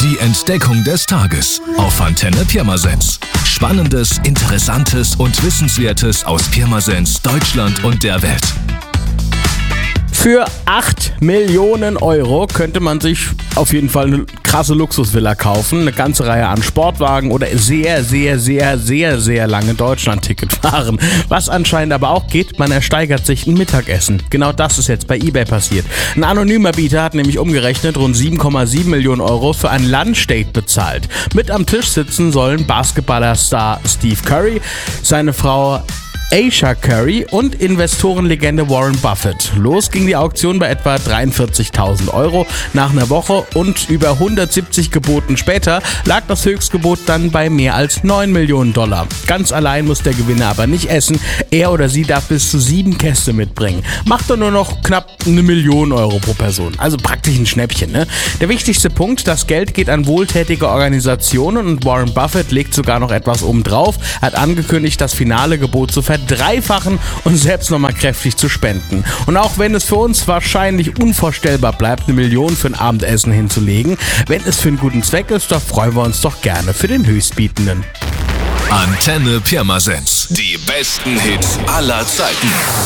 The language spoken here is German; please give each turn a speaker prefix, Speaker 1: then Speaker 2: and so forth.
Speaker 1: Die Entdeckung des Tages auf Antenne Pirmasens. Spannendes, Interessantes und Wissenswertes aus Pirmasens, Deutschland und der Welt.
Speaker 2: Für 8 Millionen Euro könnte man sich auf jeden Fall eine krasse Luxusvilla kaufen, eine ganze Reihe an Sportwagen oder sehr lange Deutschland-Ticket fahren. Was anscheinend aber auch geht, man ersteigert sich ein Mittagessen. Genau das ist jetzt bei eBay passiert. Ein anonymer Bieter hat nämlich umgerechnet rund 7,7 Millionen Euro für ein Lunchdate bezahlt. Mit am Tisch sitzen sollen Basketballer-Star Steve Curry, seine Frau Ayesha Curry und Investorenlegende Warren Buffett. Los ging die Auktion bei etwa 43.000 Euro. Nach einer Woche und über 170 Geboten später lag das Höchstgebot dann bei mehr als 9 Millionen Dollar. Ganz allein muss der Gewinner aber nicht essen. Er oder sie darf bis zu 7 Gäste mitbringen. Macht dann nur noch knapp 1 Million Euro pro Person. Also praktisch ein Schnäppchen, ne? Der wichtigste Punkt, das Geld geht an wohltätige Organisationen und Warren Buffett legt sogar noch etwas obendrauf. Er hat angekündigt, das finale Gebot zu verdreifachen und selbst nochmal kräftig zu spenden. Und auch wenn es für uns wahrscheinlich unvorstellbar bleibt, 1 Million für ein Abendessen hinzulegen, wenn es für einen guten Zweck ist, da freuen wir uns doch gerne für den Höchstbietenden.
Speaker 1: Antenne Pirmasens. Die besten Hits aller Zeiten.